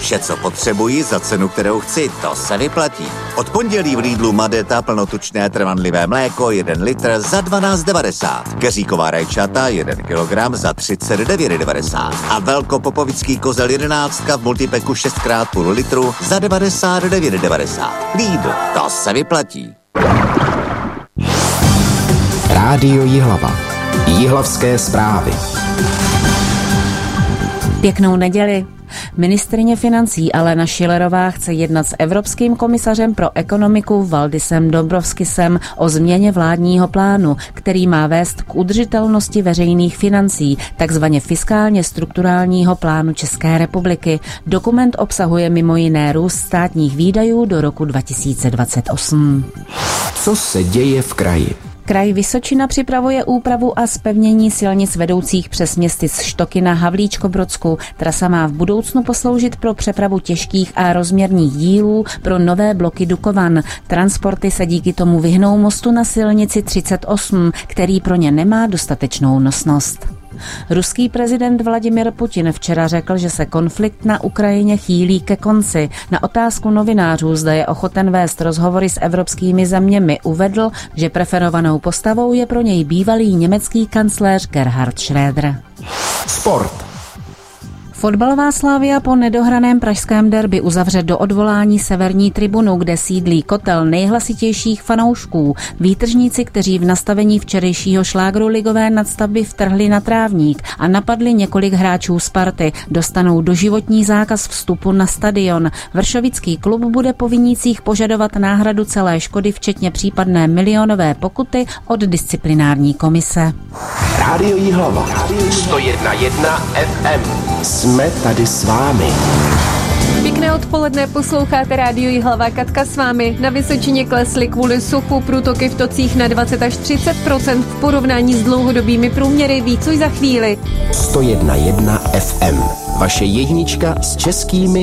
Vše, co potřebuji za cenu, kterou chci, to se vyplatí. Od pondělí v Lidlu Madeta plnotučné trvanlivé mléko 1 litr za 12,90. Keříková rajčata 1 kilogram za 39,90. A velkopopovický kozel 11 v multipeku 6x půl litru za 99,90. Lidl, to se vyplatí. Rádio Jihlava. Jihlavské zprávy. Pěknou neděli. Ministryně financí Alena Schillerová chce jednat s Evropským komisařem pro ekonomiku Valdisem Dombrovskisem o změně vládního plánu, který má vést k udržitelnosti veřejných financí, takzvaně fiskálně strukturálního plánu České republiky. Dokument obsahuje mimo jiné růst státních výdajů do roku 2028. Co se děje v kraji? Kraj Vysočina připravuje úpravu a zpevnění silnic vedoucích přes městic Štoky na Havlíčkobrodsku. Trasa má v budoucnu posloužit pro přepravu těžkých a rozměrných dílů pro nové bloky Dukovan. Transporty se díky tomu vyhnou mostu na silnici 38, který pro ně nemá dostatečnou nosnost. Ruský prezident Vladimir Putin včera řekl, že se konflikt na Ukrajině chýlí ke konci. Na otázku novinářů, zda je ochoten vést rozhovory s evropskými zeměmi, uvedl, že preferovanou postavou je pro něj bývalý německý kancléř Gerhard Schröder. Sport. Fotbalová Slavia po nedohraném pražském derby uzavře do odvolání severní tribunu, kde sídlí kotel nejhlasitějších fanoušků. Výtržníci, kteří v nastavení včerejšího šlágru ligové nadstavby vtrhli na trávník a napadli několik hráčů Sparty, dostanou doživotní zákaz vstupu na stadion. Vršovický klub bude po vinících požadovat náhradu celé škody, včetně případné milionové pokuty od disciplinární komise. Rádio Jihlava. 101,1 FM. Jsme tady s vámi. Pěkné odpoledne, posloucháte Rádio Jihlava, Katka s vámi. Na Vysočině klesly kvůli suchu průtoky v tocích na 20 až 30% v porovnání s dlouhodobými průměry, víc už za chvíli. 101,1 FM. Vaše jednička s českými